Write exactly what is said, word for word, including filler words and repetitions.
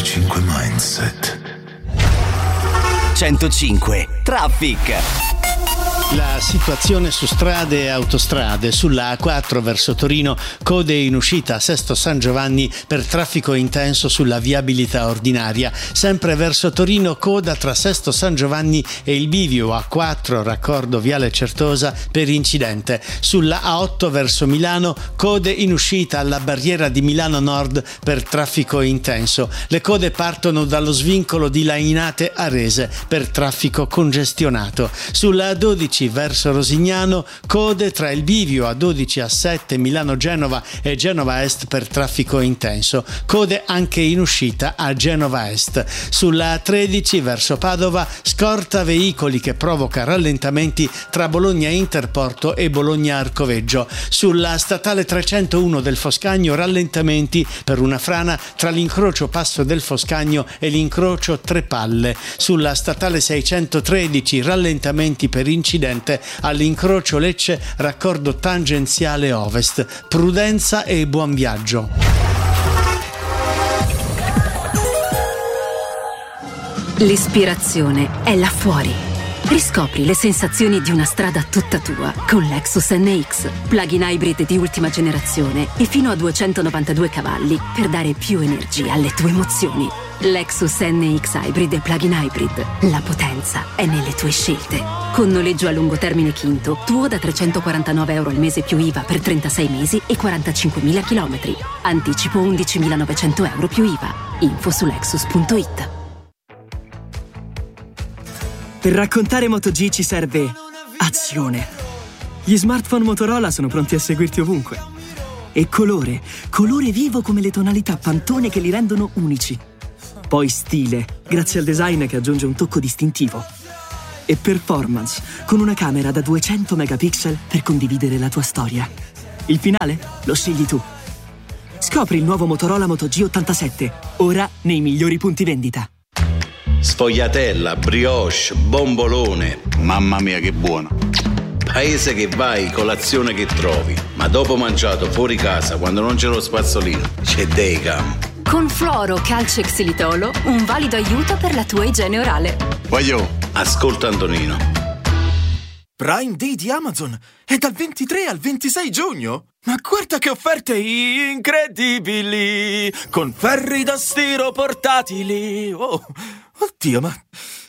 centocinque Mindset. centocinque Traffic. La situazione su strade e autostrade: sulla A quattro verso Torino, code in uscita a Sesto San Giovanni per traffico intenso sulla viabilità ordinaria. Sempre verso Torino, coda tra Sesto San Giovanni e il bivio A quattro raccordo Viale Certosa per incidente. Sulla A otto verso Milano, code in uscita alla barriera di Milano Nord per traffico intenso. Le code partono dallo svincolo di Lainate a Rese per traffico congestionato. Sulla A dodici verso Rosignano, code tra il bivio A dodici A sette Milano-Genova e Genova Est per traffico intenso. Code anche in uscita a Genova Est. Sulla A tredici verso Padova, scorta veicoli che provoca rallentamenti tra Bologna Interporto e Bologna Arcoveggio. Sulla statale trecentouno del Foscagno, rallentamenti per una frana tra l'incrocio Passo del Foscagno e l'incrocio Tre Palle. Sulla statale seicentotredici, rallentamenti per incidente all'incrocio Lecce raccordo tangenziale ovest. Prudenza e buon viaggio. L'ispirazione è là fuori. Riscopri le sensazioni di una strada tutta tua con Lexus N X, plug-in hybrid di ultima generazione e fino a duecentonovantadue cavalli per dare più energia alle tue emozioni. Lexus N X Hybrid e plug-in hybrid. La potenza è nelle tue scelte. Con noleggio a lungo termine Quinto, tuo da trecentoquarantanove euro al mese più I V A per trentasei mesi e quarantacinquemila chilometri. Anticipo undicimilanovecento euro più I V A. Info su lexus punto it. Per raccontare MotoG ci serve azione. Gli smartphone Motorola sono pronti a seguirti ovunque. E colore, colore vivo come le tonalità Pantone che li rendono unici. Poi stile, grazie al design che aggiunge un tocco distintivo. E performance, con una camera da duecento megapixel per condividere la tua storia. Il finale lo scegli tu. Scopri il nuovo Motorola Moto G ottantasette, ora nei migliori punti vendita. Sfogliatella, brioche, bombolone. Mamma mia che buono. Paese che vai, colazione che trovi. Ma dopo mangiato fuori casa, quando non c'è lo spazzolino, c'è Daycam. Con Fluoro Calcio e Xilitolo, un valido aiuto per la tua igiene orale. Voglio. Ascolta Antonino. Prime Day di Amazon è dal ventitré al ventisei giugno. Ma guarda che offerte incredibili! Con ferri da stiro portatili. Oh, oddio, ma